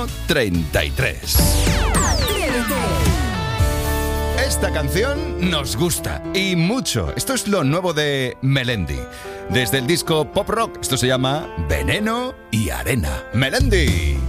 33. Esta canción nos gusta y mucho. Esto es lo nuevo de Melendi. Desde el disco Pop Rock, esto se llama Veneno y Arena. Melendi.